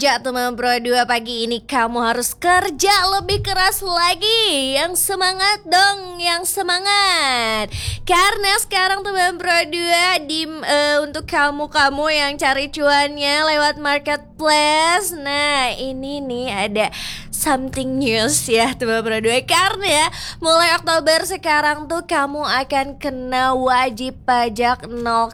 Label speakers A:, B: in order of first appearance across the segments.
A: Ya teman Pro 2, pagi ini kamu harus kerja lebih keras lagi. Yang semangat dong, yang semangat. Karena sekarang teman Pro 2 untuk kamu-kamu yang cari cuannya lewat marketplace. Nah, ini nih ada something news ya teman Pro 2. Karena mulai Oktober sekarang tuh kamu akan kena wajib pajak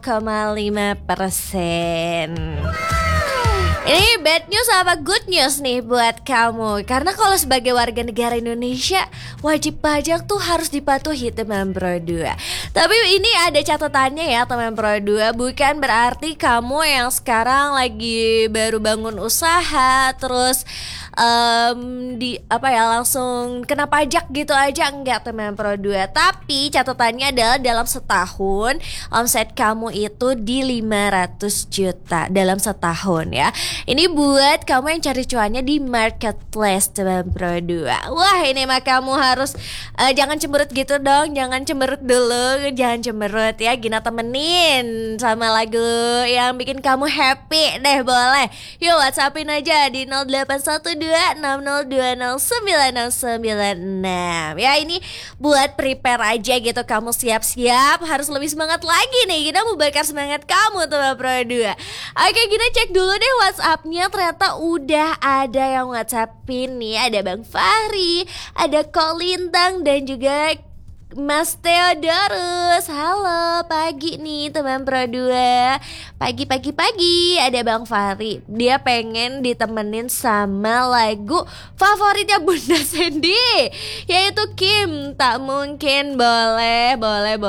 A: 0,5%. Ini bad news apa good news nih buat kamu? Karena kalau sebagai warga negara Indonesia, wajib pajak tuh harus dipatuhi teman Pro 2. Tapi ini ada catatannya ya teman Pro 2. Bukan berarti kamu yang sekarang lagi baru bangun usaha terus langsung kena pajak gitu aja, enggak teman Pro 2. Tapi catatannya adalah dalam setahun omset kamu itu di 500 juta dalam setahun ya. Ini buat kamu yang cari cuannya di marketplace teman Pro 2. Wah, ini mah kamu harus jangan cemberut gitu dong. Jangan cemberut dulu, jangan cemberut ya. Gina temenin sama lagu yang bikin kamu happy deh, boleh. Yuk WhatsAppin aja di 081260209696. Ya, ini buat prepare aja gitu. Kamu siap-siap harus lebih semangat lagi nih. Gina mau bakar semangat kamu teman Pro 2. Oke, Gina cek dulu deh WhatsAppnya, ternyata udah ada yang WhatsAppin nih. Ada Bang Fahri, ada Kolintang dan juga Mas Theodorus. Halo, pagi nih teman Pro 2. Pagi ada Bang Fahri. Dia pengen ditemenin sama lagu favoritnya Bunda Sandy, yaitu Kim, Tak Mungkin. Boleh.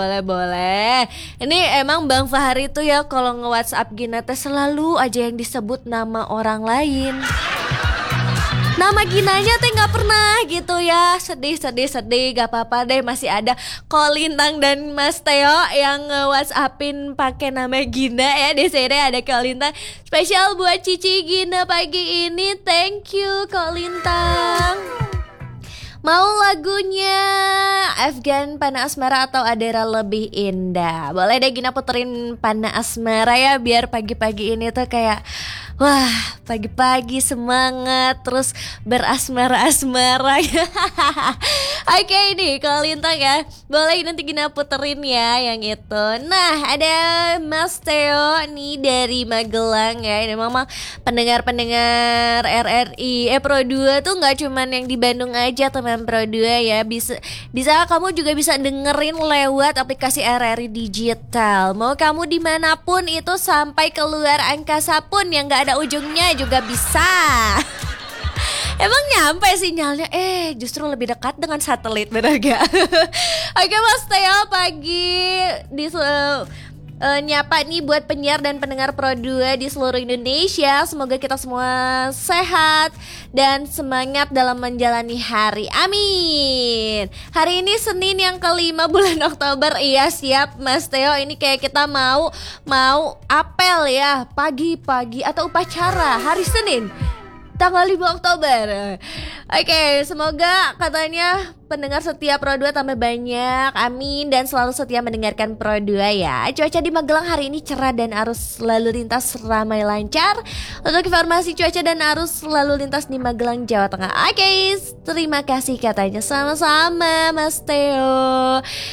A: Ini emang Bang Fahri tuh ya kalau nge-WhatsApp Gina teh selalu aja yang disebut nama orang lain. Nama Ginanya teh nggak pernah gitu ya. Sedih, gak apa-apa deh, masih ada Kolintang dan Mas Theo yang nge-WhatsAppin pakai nama Gina ya. Di sini ada Kolintang. Spesial buat Cici Gina pagi ini. Thank you Kolintang. Mau lagunya Afgan Panah Asmara atau Adera Lebih Indah? Boleh deh Gina puterin Panah Asmara ya, biar pagi-pagi ini tuh kayak wah, pagi-pagi semangat terus berasmara-asmara. Oke, ini Kolintang ya. Boleh nanti Gina puterin ya yang itu. Nah, ada Mas Theo nih dari Magelang ya. Ini memang pendengar-pendengar RRI Pro 2 tuh nggak cuman yang di Bandung aja teman Pro 2 ya. Bisa kamu juga bisa dengerin lewat aplikasi RRI digital. Mau kamu dimanapun itu, sampai keluar angkasa pun yang nggak ada ujungnya juga bisa. Emang nyampe sinyalnya? Justru lebih dekat dengan satelit, bener gak? Oke Mas Theo, pagi nyapa nih buat penyiar dan pendengar Pro 2 di seluruh Indonesia. Semoga kita semua sehat dan semangat dalam menjalani hari. Amin. Hari ini Senin yang kelima bulan Oktober. Iya siap Mas Theo. Ini kayak kita mau apel ya, pagi-pagi atau upacara hari Senin tanggal 5 Oktober. Oke, semoga katanya pendengar setia Pro 2 tambah banyak. Amin. Dan selalu setia mendengarkan Pro 2 ya. Cuaca di Magelang hari ini cerah dan arus lalu lintas ramai lancar. Untuk informasi cuaca dan arus lalu lintas di Magelang, Jawa Tengah. Oke, terima kasih katanya. Sama-sama Mas Theo.